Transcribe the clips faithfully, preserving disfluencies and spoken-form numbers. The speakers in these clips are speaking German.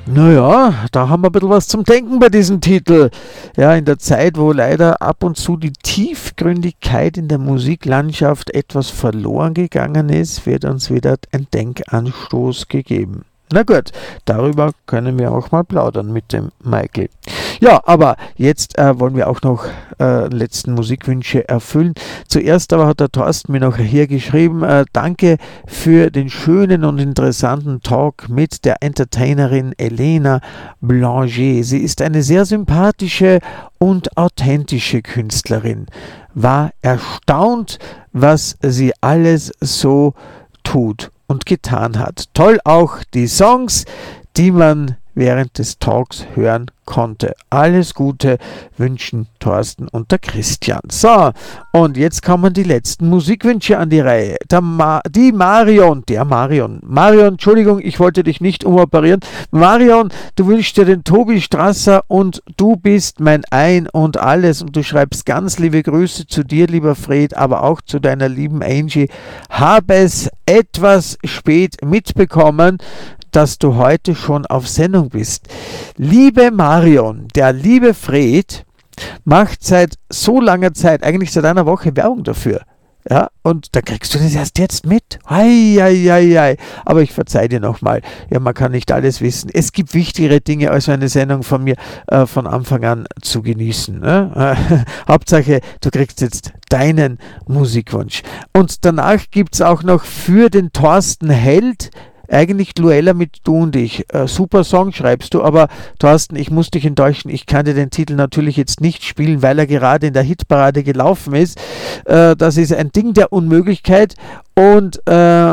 Naja, da haben wir ein bisschen was zum Denken bei diesem Titel. Ja, in der Zeit, wo leider ab und zu die Tiefgründigkeit in der Musiklandschaft etwas verloren gegangen ist, wird uns wieder ein Denkanstoß gegeben. Na gut, darüber können wir auch mal plaudern mit dem Michael. Ja, aber jetzt äh, wollen wir auch noch äh, letzten Musikwünsche erfüllen. Zuerst aber hat der Thorsten mir noch hier geschrieben, äh, danke für den schönen und interessanten Talk mit der Entertainerin Elena Blanger. Sie ist eine sehr sympathische und authentische Künstlerin. War erstaunt, was sie alles so tut und getan hat. Toll auch die Songs, die man während des Talks hören konnte. Alles Gute wünschen Thorsten und der Christian. So, und jetzt kommen die letzten Musikwünsche an die Reihe. Der Ma die Marion, der Marion. Marion, Entschuldigung, ich wollte dich nicht umoperieren. Marion, du wünschst dir den Tobi Strasser und du bist mein Ein und Alles. Und du schreibst ganz liebe Grüße zu dir, lieber Fred, aber auch zu deiner lieben Angie. Habe es etwas spät mitbekommen, dass du heute schon auf Sendung bist. Liebe Marion, der liebe Fred macht seit so langer Zeit, eigentlich seit einer Woche Werbung dafür. Ja, und da kriegst du das erst jetzt mit. Ei, ei, ei, ei. Aber ich verzeih dir nochmal. Ja, man kann nicht alles wissen. Es gibt wichtigere Dinge, als eine Sendung von mir äh, von Anfang an zu genießen. Ne? Äh, Hauptsache, du kriegst jetzt deinen Musikwunsch. Und danach gibt es auch noch für den Thorsten Held eigentlich Luella mit Du und ich. Äh, super Song schreibst du, aber Thorsten, ich muss dich enttäuschen, ich kann dir den Titel natürlich jetzt nicht spielen, weil er gerade in der Hitparade gelaufen ist. Äh, das ist ein Ding der Unmöglichkeit und äh,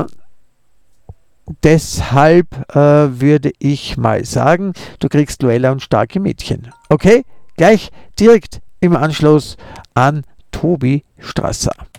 deshalb äh, würde ich mal sagen, du kriegst Luella und Starke Mädchen. Okay? Gleich direkt im Anschluss an Tobi Strasser.